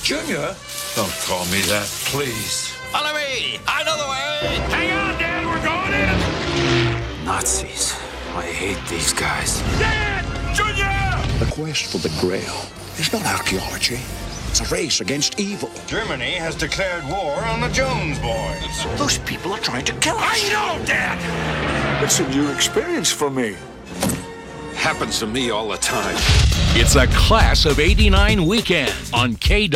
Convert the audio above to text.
Junior? Don't call me that, please. Follow me! Out of the way! Hang on, Dad, we're going in! Nazis. I hate these guys. Dad! Junior! The quest for the Grail is not archaeology. It's a race against evil. Germany has declared war on the Jones boys. Those people are trying to kill us. I know, Dad! It's a new experience for me. Happens to me all the time. It's a Class of '89 weekend on KW.